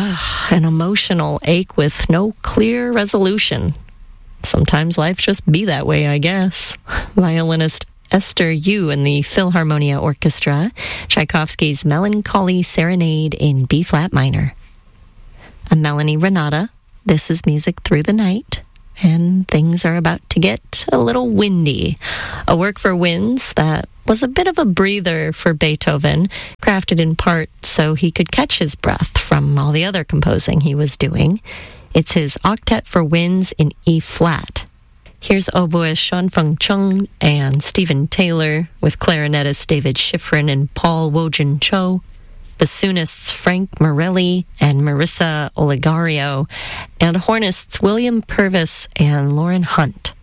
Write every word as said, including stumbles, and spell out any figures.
Ugh, an emotional ache with no clear resolution. Sometimes life just be that way, I guess. Violinist Esther Yu and the Philharmonia Orchestra, Tchaikovsky's Melancholy Serenade in B-flat minor. I'm Melanie Renata. This is Music Through the Night, and things are about to get a little windy. A work for winds that was a bit of a breather for Beethoven, crafted in part so he could catch his breath from all the other composing he was doing. It's his Octet for Winds in E-flat. Here's oboist Sean-Fung Chung and Stephen Taylor with clarinetist David Schifrin and Paul Wojan Cho, bassoonists Frank Morelli and Marissa Olegario, and hornists William Purvis and Lauren Hunt.